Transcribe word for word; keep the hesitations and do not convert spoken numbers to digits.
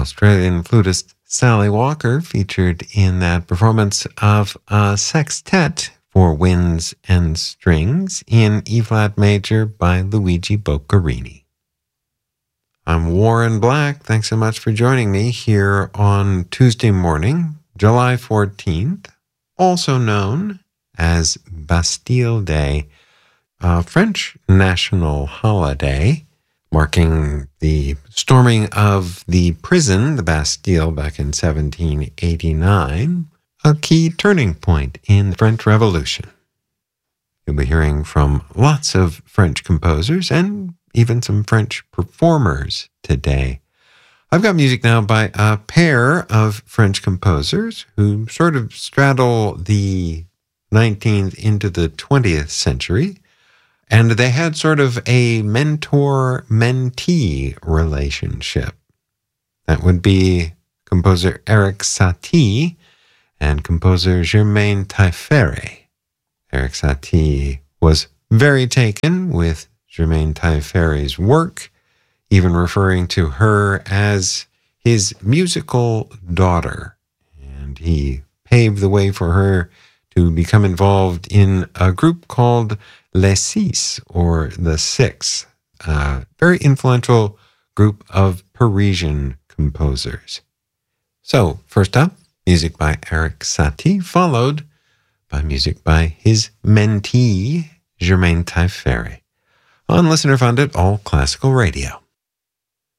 Australian flutist Sally Walker featured in that performance of a sextet for winds and strings in E-flat major by Luigi Boccherini. I'm Warren Black. Thanks so much for joining me here on Tuesday morning, July fourteenth, also known as Bastille Day, a French national holiday marking the storming of the prison, the Bastille, back in seventeen eighty-nine, a key turning point in the French Revolution. You'll be hearing from lots of French composers and even some French performers today. I've got music now by a pair of French composers who sort of straddle the nineteenth into the twentieth century. And they had sort of a mentor-mentee relationship. That would be composer Erik Satie and composer Germaine Tailleferre. Erik Satie was very taken with Germaine Tailleferre's work, even referring to her as his musical daughter. And he paved the way for her to become involved in a group called Les Six, or The Six, a very influential group of Parisian composers. So, first up, music by Erik Satie, followed by music by his mentee, Germaine Tailleferre, on listener-funded All Classical Radio.